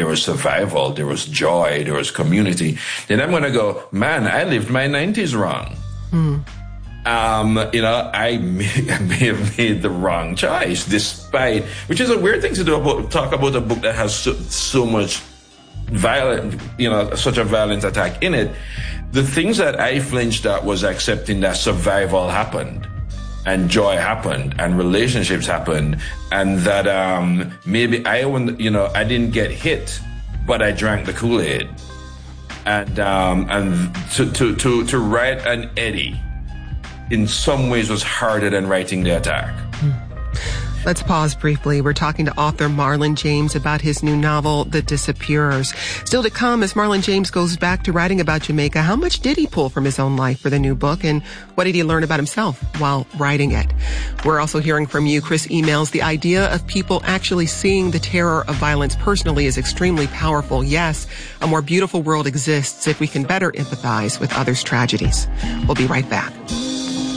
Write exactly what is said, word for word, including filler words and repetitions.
there was survival, there was joy, there was community, then I'm going to go, man, I lived my nineties wrong. Mm. Um, you know, I may, I may have made the wrong choice, despite, which is a weird thing to do about, talk about a book that has so, so much violent, you know, such a violent attack in it. The things that I flinched at was accepting that survival happened, and joy happened, and relationships happened, and that um, maybe I, you know, I didn't get hit, but I drank the Kool-Aid, and um, and to to to to write an Eddie, in some ways, was harder than writing the attack. Let's pause briefly. We're talking to author Marlon James about his new novel, The Disappearers. Still to come, as Marlon James goes back to writing about Jamaica, how much did he pull from his own life for the new book, and what did he learn about himself while writing it? We're also hearing from you. Chris emails, the idea of people actually seeing the terror of violence personally is extremely powerful. Yes, a more beautiful world exists if we can better empathize with others' tragedies. We'll be right back.